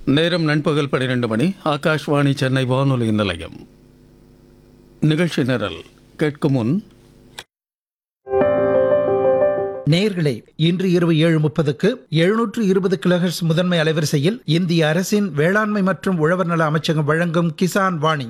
நேரம் நண்பகல் 12 மணி. ஆகாஷ்வாணி சென்னை வானொலி நிலையம். நிகழ்ச்சி நிரல் கேட்கும் முன் நேயர்களே, இன்று இரவு 7:30க்கு 720 கிலோஹெர்ட்ஸ் முதன்மை அலைவரிசையில் இந்திய அரசின் வேளாண்மை மற்றும் உழவர் நல அமைச்சகம் வழங்கும் கிசான் வாணி.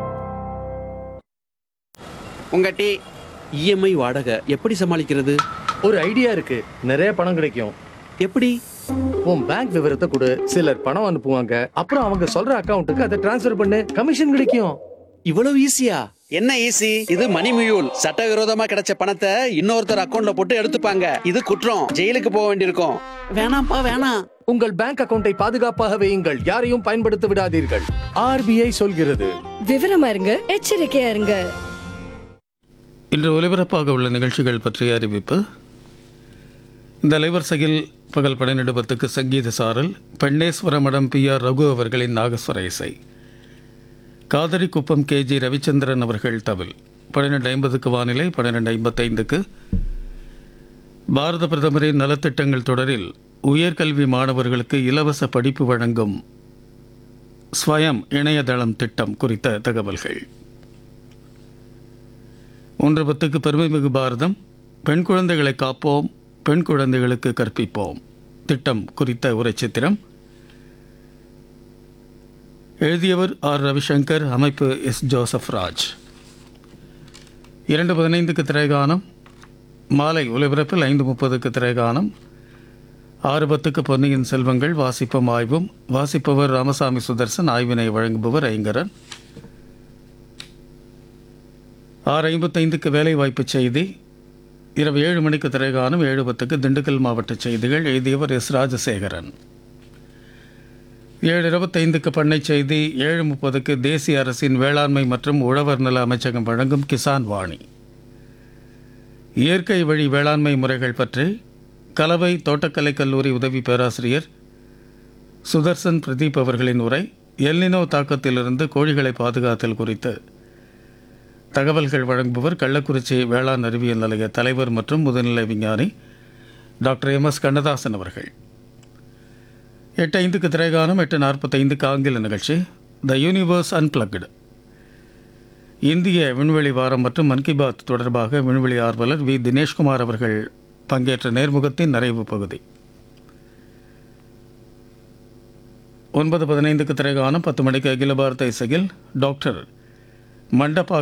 உங்க டீ இஎம்ஐ வாடகை எப்படி சமாளிக்கிறது? ஒரு ஐடியா இருக்கு. நிறைய பணம் கிடைக்கும். எப்படி? உன் பேங்க் விவரத்தை கொடு. சிலர் பணம் அனுப்புவாங்க, அப்புறம் அவங்க சொல்ற அக்கவுண்ட்டுக்கு அதை டிரான்ஸ்ஃபர் பண்ணு, கமிஷன் கிடைக்கும். இவ்வளவு ஈஸியா? என்ன ஈஸி? இது மணி மியூல். சட்டவிரோதமா கிடைச்ச பணத்தை இன்னொருத்தர் அக்கவுண்ட்ல போட்டு எடுத்துப்பாங்க. இது குற்றம். ஜெயிலுக்கு போக வேண்டியிருக்கும். வேணாம்ப்பா வேணாம். உங்கள் பேங்க் அக்கவுண்டை பாதுகாப்பாக வையுங்கள். யாரையும் பயன்படுத்த விடாதீர்கள். ஆர்பிஐ சொல்கிறது. விவரமா இருங்க, எச்சரிக்கையா இருங்க. இன்று ஒலிபரப்பாக உள்ள நிகழ்ச்சிகள் பற்றிய அறிவிப்பு. இந்த அலைவரிசையில் பகல் 12:10க்கு சங்கீத சாரல், பெண்ணேஸ்வர மடம் PR ரகு அவர்களின் நாகஸ்வர இசை, காதரிக்குப்பம் KG ரவிச்சந்திரன் அவர்கள் தவில். 12:50க்கு வானிலை. 12:55க்கு பாரத பிரதமரின் நலத்திட்டங்கள் தொடரில் உயர்கல்வி மாணவர்களுக்கு இலவச படிப்பு வழங்கும் ஸ்வயம் இணையதளம் திட்டம் குறித்த தகவல்கள். 1:10க்கு பெருமைமிகு பாரதம், பெண் குழந்தைகளை காப்போம், பெண் குழந்தைகளுக்கு கற்பிப்போம் திட்டம் குறித்த உரைச்சித்திரம். எழுதியவர் R. ரவிசங்கர், அமைப்பு S. ஜோசப் ராஜ். 2:15க்கு திரைகானம். மாலை ஒலிபரப்பில் 5:30க்கு திரைகானம். 6:10க்கு பொன்னியின் செல்வங்கள், வாசிப்பும் ஆய்வும். வாசிப்பவர் ராமசாமி சுதர்சன், ஆய்வினை வழங்குபவர் ஐங்கரன். 6:55க்கு வேலைவாய்ப்பு செய்தி. இரவு 7 மணிக்கு திரைகானம். 7:10க்கு திண்டுக்கல் மாவட்ட செய்திகள். எழுதியவர் S. ராஜசேகரன். 7:25க்கு பண்ணை செய்தி. 7:30க்கு தேசிய அரசின் வேளாண்மை மற்றும் உழவர் நல அமைச்சகம் வழங்கும் கிசான் வாணி. இயற்கை வழி வேளாண்மை முறைகள் பற்றி கலவை தோட்டக்கலை கல்லூரி உதவி பேராசிரியர் சுதர்சன் பிரதீப் அவர்களின் உரை. எல்னினோ தாக்கத்திலிருந்து கோழிகளை பாதுகாத்தல் குறித்து தகவல்கள் வழங்குபவர் கள்ளக்குறிச்சி வேளாண் அறிவியல் நிலைய தலைவர் மற்றும் முதுநிலை விஞ்ஞானி டாக்டர் MS கண்ணதாசன் அவர்கள். 8:05க்கு திரைகானம். 8:45க்கு ஆங்கில நிகழ்ச்சி த யூனிவர்ஸ் அன்பிளக்டு. இந்திய விண்வெளி வாரம் மற்றும் மன் கி பாத் தொடர்பாக விண்வெளி ஆர்வலர் V. தினேஷ்குமார் அவர்கள் பங்கேற்ற நேர்முகத்தின் நிறைவு பகுதி. 9:15க்கு திரைகானம். 10 மணிக்கு அகில பாரத இசையில் டாக்டர் மண்டபா